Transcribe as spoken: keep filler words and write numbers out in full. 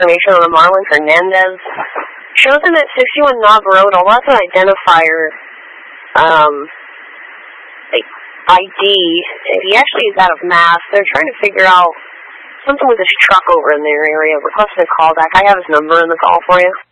information on a Marlon Hernandez. Shows him at sixty-one Knob Road. I'll have an identifier, um, like I D. He actually is out of Mass. They're trying to figure out something with his truck over in their area. Requesting a call back. I have his number in the call for you.